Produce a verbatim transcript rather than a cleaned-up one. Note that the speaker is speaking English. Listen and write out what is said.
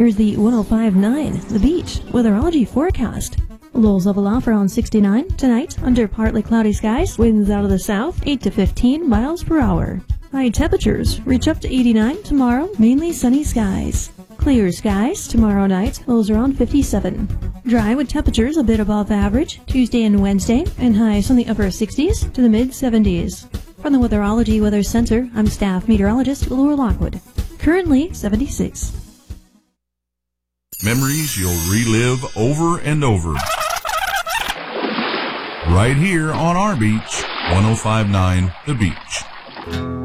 Here's the one oh five point nine The Beach weatherology forecast. Lows level off around sixty-nine tonight under partly cloudy skies. Winds out of the south eight to fifteen miles per hour. High temperatures reach up to eighty-nine tomorrow, mainly sunny skies. Clear skies tomorrow night, lows around fifty-seven. Dry with temperatures a bit above average Tuesday and Wednesday, and highs from the upper sixties to the mid seventies. From the Weatherology Weather Center, I'm staff meteorologist Laura Lockwood. Currently seventy-six. Memories you'll relive over and over. Right here on our beach, one oh five point nine The Beach.